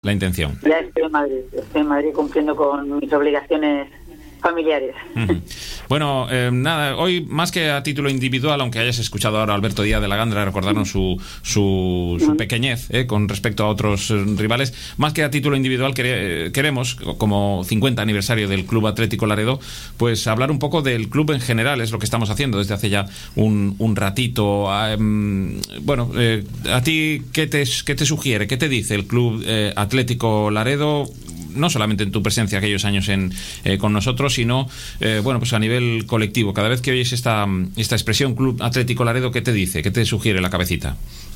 la intención. Ya estoy en Madrid cumpliendo con mis obligaciones familiares. Bueno, nada, hoy más que a título individual, aunque hayas escuchado ahora a Alberto Díaz de la Gandra recordarnos su pequeñez con respecto a otros rivales, más que a título individual queremos, como 50 aniversario del Club Atlético Laredo, pues hablar un poco del club en general. Es lo que estamos haciendo desde hace ya un ratito. Bueno, a ti, ¿qué te sugiere? ¿Qué te dice el Club Atlético Laredo? No solamente en tu presencia aquellos años con nosotros, sino bueno, pues a nivel colectivo. Cada vez que oyes esta expresión Club Atlético Laredo, ¿qué te dice? ¿Qué te sugiere la cabecita?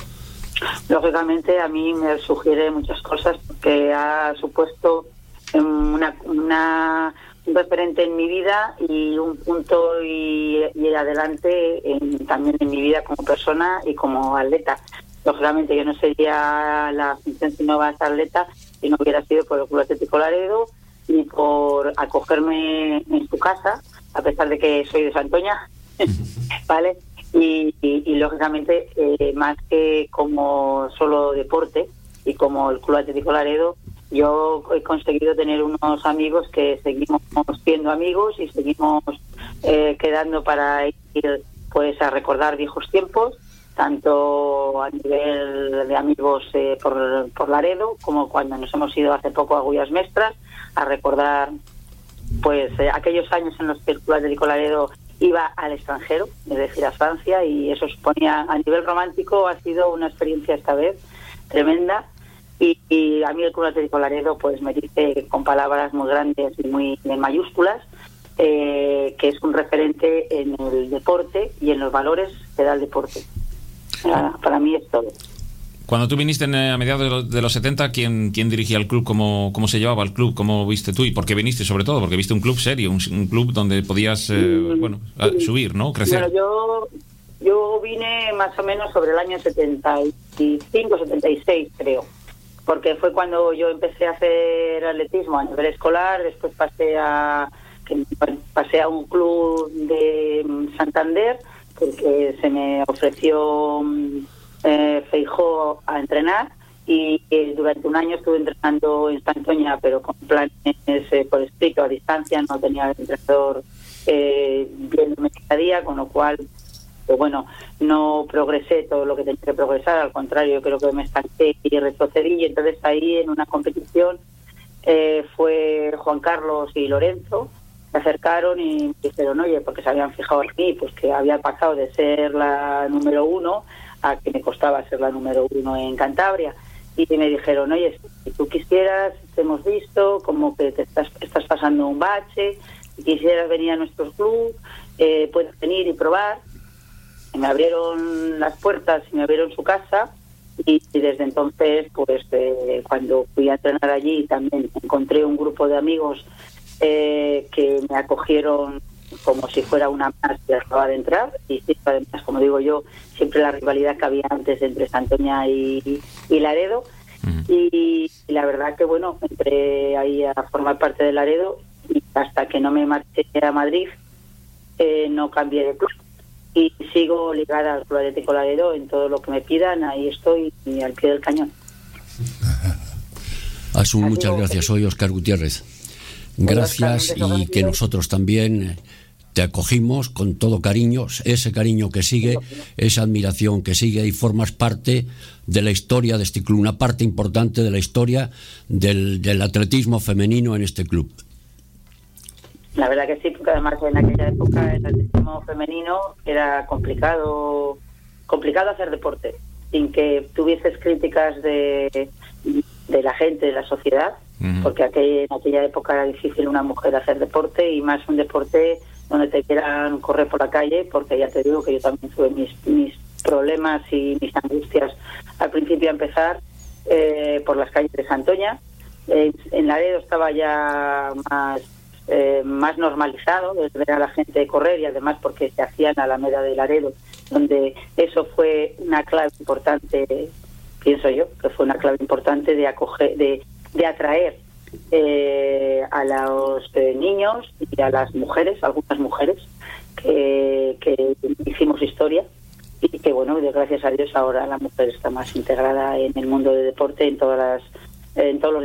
Lógicamente a mí me sugiere muchas cosas, porque ha supuesto un referente en mi vida y un punto y adelante también en mi vida como persona y como atleta. Lógicamente yo no sería la función si no va a ser atleta si no hubiera sido por el Club Atlético Laredo y por acogerme en su casa, a pesar de que soy de Santoña, ¿vale? Y lógicamente, más que como solo deporte y como el Club Atlético Laredo, yo he conseguido tener unos amigos que seguimos siendo amigos y seguimos quedando para ir pues a recordar viejos tiempos, tanto a nivel de amigos por Laredo, como cuando nos hemos ido hace poco a Gullas Mestras a recordar pues aquellos años en los que el Club Atlético Laredo iba al extranjero, es decir, a Francia, y eso suponía, a nivel romántico, ha sido una experiencia esta vez tremenda, y a mí el Club Atlético Laredo pues me dice con palabras muy grandes y muy en mayúsculas que es un referente en el deporte y en los valores que da el deporte. Para mí es todo. Cuando tú viniste a mediados de los 70, ¿quién dirigía el club? ¿Cómo se llevaba el club? ¿Cómo viste tú? ¿Y por qué viniste, sobre todo? Porque viste un club serio, un club donde podías subir, ¿no? Crecer. Bueno, yo vine más o menos sobre el año 75, 76, creo. Porque fue cuando yo empecé a hacer atletismo a nivel escolar. Después pasé a un club de Santander, porque se me ofreció Feijóo a entrenar, y durante un año estuve entrenando en Santoña, pero con planes por escrito a distancia. No tenía el entrenador viéndome cada día, con lo cual pues bueno, no progresé todo lo que tenía que progresar. Al contrario, yo creo que me estanqué y retrocedí, y entonces ahí en una competición fue Juan Carlos y Lorenzo. Se acercaron y me dijeron, oye, porque se habían fijado en mí, pues que había pasado de ser la número 1 a que me costaba ser la número 1 en Cantabria, y me dijeron, oye, si tú quisieras, te hemos visto como que te estás pasando un bache, si quisieras venir a nuestro club, puedes venir y probar. Y me abrieron las puertas y me abrieron su casa, y desde entonces pues cuando fui a entrenar allí también encontré un grupo de amigos que me acogieron como si fuera una más que acaba de entrar, y además, como digo yo, siempre la rivalidad que había antes entre Santoña y Laredo. Y la verdad que bueno, entré ahí a formar parte de Laredo, y hasta que no me marché a Madrid no cambié de club, y sigo ligada al Club Atlético Laredo. En todo lo que me pidan, ahí estoy, y al pie del cañón. Asun, muchas gracias. Soy Óscar Gutiérrez. Gracias, y que nosotros también te acogimos con todo cariño, ese cariño que sigue, esa admiración que sigue, y formas parte de la historia de este club, una parte importante de la historia del atletismo femenino en este club. La verdad que sí, porque además en aquella época el atletismo femenino era complicado hacer deporte, sin que tuvieses críticas de la gente, de la sociedad, porque en aquella época era difícil una mujer hacer deporte, y más un deporte donde te quieran correr por la calle, porque ya te digo que yo también tuve mis problemas y mis angustias al principio a empezar por las calles de Santoña. En Laredo estaba ya más normalizado el ver a la gente correr, y además porque se hacía en Alameda de Laredo, donde eso fue una clave importante, pienso yo, que fue una clave importante de acoger, de atraer a los niños y a las mujeres, algunas mujeres que hicimos historia, y que bueno, gracias a Dios ahora la mujer está más integrada en el mundo del deporte, en todas en todos los